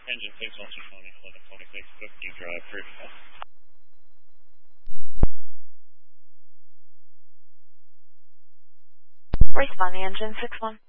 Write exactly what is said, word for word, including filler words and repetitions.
Engine six one two twenty, eleven twenty-six, fifty drive, critical. Responding engine six one.